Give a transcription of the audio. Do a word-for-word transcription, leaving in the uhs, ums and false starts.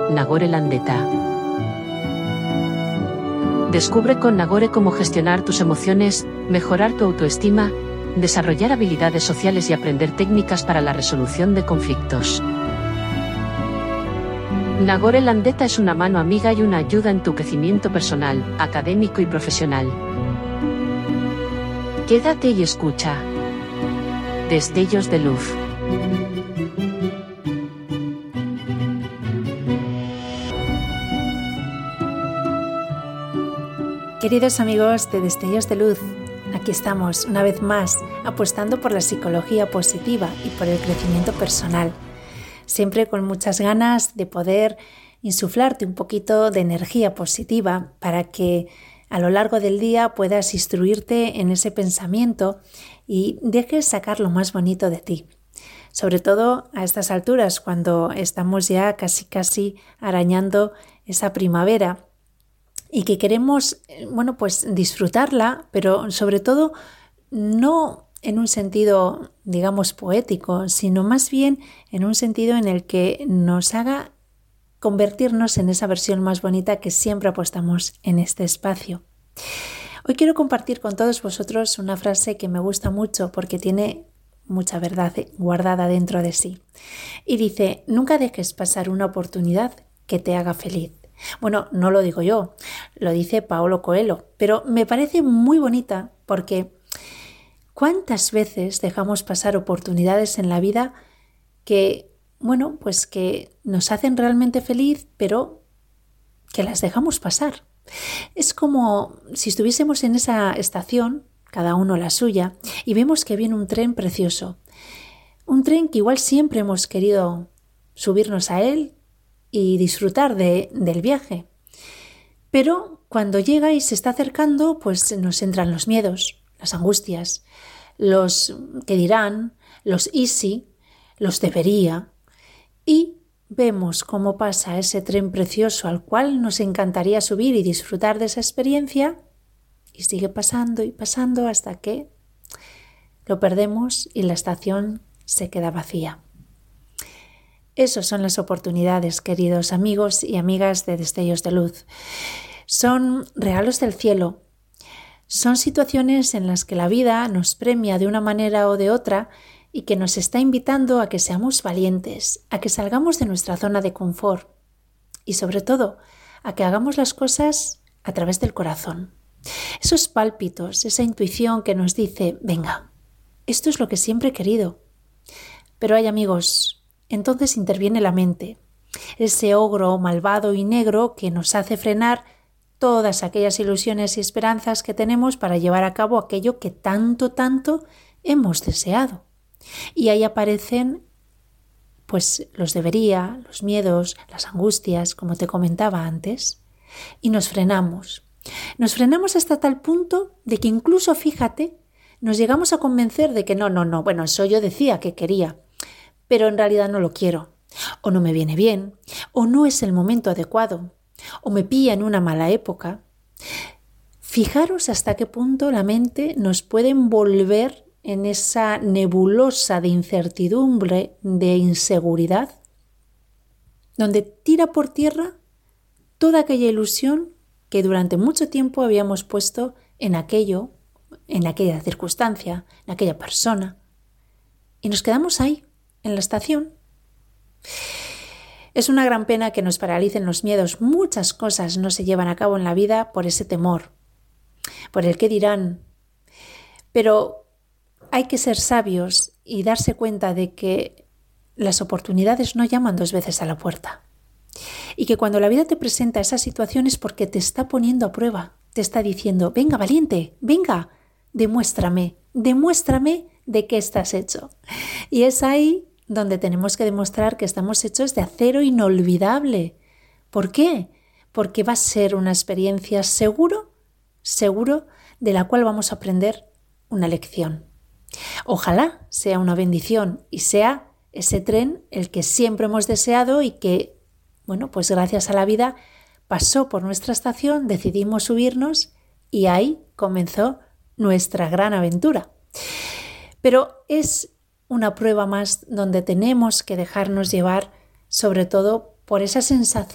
Nagore Landeta. Descubre con Nagore cómo gestionar tus emociones, mejorar tu autoestima, desarrollar habilidades sociales y aprender técnicas para la resolución de conflictos. Nagore Landeta es una mano amiga y una ayuda en tu crecimiento personal, académico y profesional. Quédate y escucha. Destellos de luz. Queridos amigos de Destellos de Luz, aquí estamos una vez más apostando por la psicología positiva y por el crecimiento personal, siempre con muchas ganas de poder insuflarte un poquito de energía positiva para que a lo largo del día puedas instruirte en ese pensamiento y dejes sacar lo más bonito de ti. Sobre todo a estas alturas, cuando estamos ya casi casi arañando esa primavera y que queremos, bueno, pues disfrutarla, pero sobre todo no en un sentido, digamos, poético, sino más bien en un sentido en el que nos haga convertirnos en esa versión más bonita que siempre apostamos en este espacio. Hoy quiero compartir con todos vosotros una frase que me gusta mucho porque tiene mucha verdad guardada dentro de sí. Y dice: nunca dejes pasar una oportunidad que te haga feliz. Bueno, no lo digo yo, lo dice Paulo Coelho, pero me parece muy bonita porque ¿cuántas veces dejamos pasar oportunidades en la vida que, bueno, pues que nos hacen realmente feliz, pero que las dejamos pasar? Es como si estuviésemos en esa estación, cada uno la suya, y vemos que viene un tren precioso. Un tren que igual siempre hemos querido subirnos a él y disfrutar de, del viaje. Pero cuando llega y se está acercando, pues nos entran los miedos, las angustias, los que dirán, los y si, los debería, y vemos cómo pasa ese tren precioso al cual nos encantaría subir y disfrutar de esa experiencia, y sigue pasando y pasando hasta que lo perdemos y la estación se queda vacía. Esas son las oportunidades, queridos amigos y amigas de Destellos de Luz. Son regalos del cielo. Son situaciones en las que la vida nos premia de una manera o de otra y que nos está invitando a que seamos valientes, a que salgamos de nuestra zona de confort y sobre todo a que hagamos las cosas a través del corazón. Esos pálpitos, esa intuición que nos dice: venga, esto es lo que siempre he querido. Pero hay amigos, entonces interviene la mente, ese ogro malvado y negro que nos hace frenar todas aquellas ilusiones y esperanzas que tenemos para llevar a cabo aquello que tanto, tanto hemos deseado. Y ahí aparecen pues los debería, los miedos, las angustias, como te comentaba antes, y nos frenamos. Nos frenamos hasta tal punto de que incluso, fíjate, nos llegamos a convencer de que no, no, no, bueno, eso yo decía que quería, pero en realidad no lo quiero, o no me viene bien, o no es el momento adecuado, o me pilla en una mala época. Fijaros hasta qué punto la mente nos puede envolver en esa nebulosa de incertidumbre, de inseguridad, donde tira por tierra toda aquella ilusión que durante mucho tiempo habíamos puesto en aquello, en aquella circunstancia, en aquella persona, y nos quedamos ahí, en la estación. Es una gran pena que nos paralicen los miedos. Muchas cosas no se llevan a cabo en la vida por ese temor, por el qué dirán. Pero hay que ser sabios y darse cuenta de que las oportunidades no llaman dos veces a la puerta. Y que cuando la vida te presenta esas situaciones porque te está poniendo a prueba, te está diciendo: venga, valiente, venga, demuéstrame, demuéstrame de qué estás hecho. Y es ahí donde tenemos que demostrar que estamos hechos de acero inolvidable. ¿Por qué? Porque va a ser una experiencia seguro, seguro, de la cual vamos a aprender una lección. Ojalá sea una bendición y sea ese tren el que siempre hemos deseado y que, bueno, pues gracias a la vida pasó por nuestra estación, decidimos subirnos y ahí comenzó nuestra gran aventura. Pero es una prueba más donde tenemos que dejarnos llevar, sobre todo por esa sensación